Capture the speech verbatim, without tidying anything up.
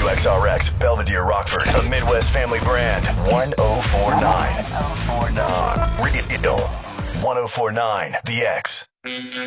W X R X, Belvedere, Rockford, a Midwest family brand. one oh four point nine. one oh four point nine. Radio one oh four point nine, The X.